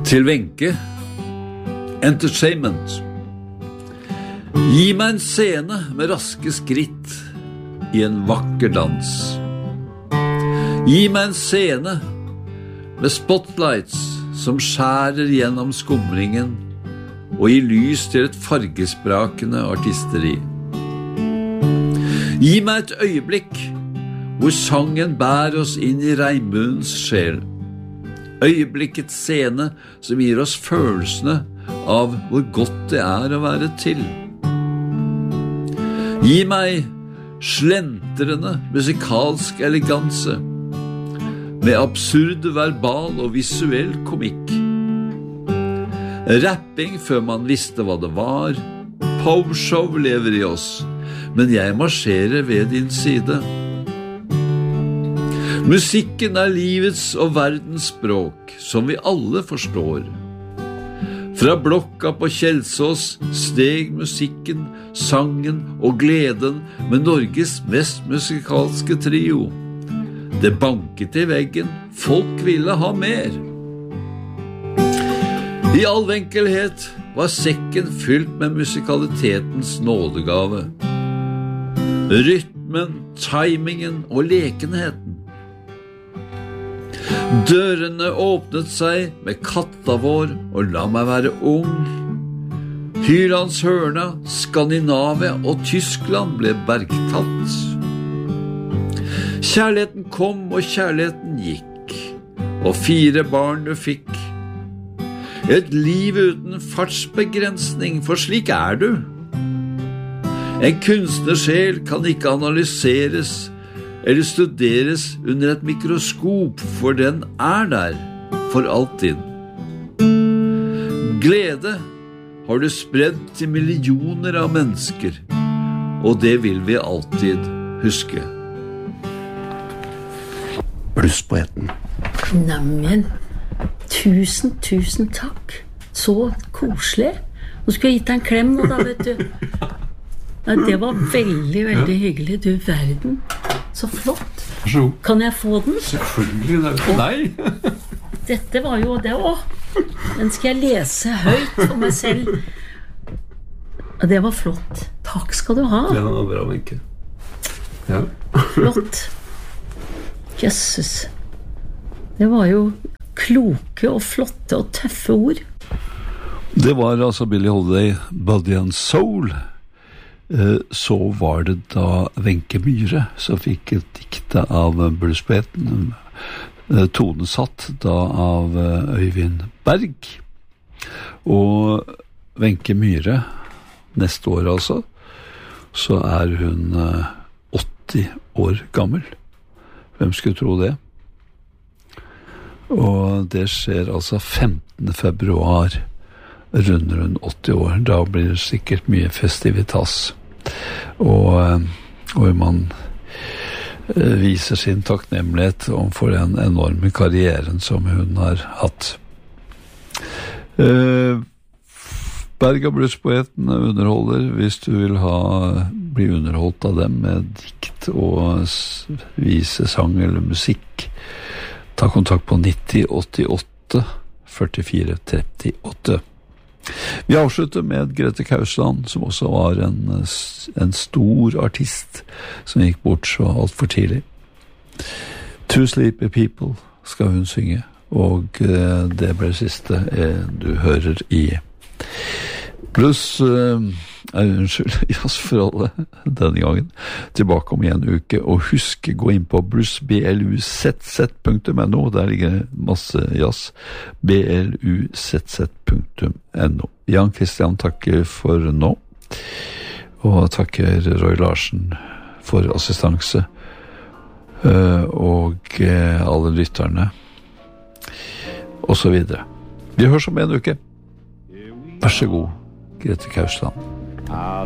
Til Wenche Entertainment. Gi meg en scene med raske skritt i en vakker dans. Gi meg en scene med spotlights som skjærer gjennom skumringen og gir lys til et fargesprakende artisteri. Gi meg et øyeblikk hvor sangen bærer oss inn i regnbuens sjel. Øyeblikkets scene som gir oss følelsene av hvor godt det er å være til. Gi meg slentrende musikalsk eleganse med absurd verbal og visuell komikk. Rapping før man visste hva det var. Powershow lever i oss, men jeg marsjerer ved din side. Musikken er livets og verdens språk, som vi alle forstår. Fra blokka på Kjelsås steg musikken, sangen og gleden med Norges mest musikalske trio. Det banket i veggen, folk ville ha mer. I all enkelhet var sekken fylt med musikalitetens nådegave. Rytmen, timingen og lekenheten. Dørene åpnet seg med katta vår og la meg være ung. Hylandshørna, Skandinavia og Tyskland ble bergtatt. Kjærligheten kom og kjærligheten gikk, og 4 barn du fikk. Et liv uten fartsbegrensning, for slik er du. En kunstnersjel kan ikke analyseres eller studeres under et mikroskop, for den er der for alltid. Glede har du spredd til millioner av mennesker, og det vil vi alltid huske. Bluespoeten. Neimen, tusen takk. Så koselig. Nå skulle jeg gitt deg en klem nå da, vet du. Ja, det var veldig hyggelig, du verden. Så flott. Kan jeg få den? Selvfølgelig, det er for deg. Dette var jo det også. Den skal jeg lese høyt for meg selv. Ja, det var flott. Takk skal du ha. Ja, det var bra, Wenche. Ja. Flott. Jesus. Det var jo kloke og flotte og tøffe ord. Det var altså Billie Holiday, Body and Soul. Så var det da Wenche Myhre som fikk et dikte av bluespoeten, tonesatt da av Øyvind Berg. Og Wenche Myhre, neste år altså, så er hun 80 år gammel. Hvem skulle tro det? Og det skjer altså 15. februar, runder hun 80 år. Da blir det sikkert mye festivitas. Og man viser sin takknemlighet for den enorme karrieren som hun har hatt. Berg og bluespoeten underholder. Hvis du vil bli underholdt av dem med dikt og vise sang eller musikk, ta kontakt på 90 88 44 38. Vi avslutter med Grete Kausland, som også var en stor artist som gikk bort så alt for tidlig. Two Sleepy People skal hun synge, og det ble siste du hører i Blues jazzforholdet denne gangen. Tilbake om en uke, og husk gå inn på bluesbluzz.no. Der ligger masse jazz. bluzz.no. Jan Christian takker for nå, og takker Roy Larsen for assistanse, og alle lytterne, og så videre. Vi høres om en uke. Vær så god, Grete Kausland. I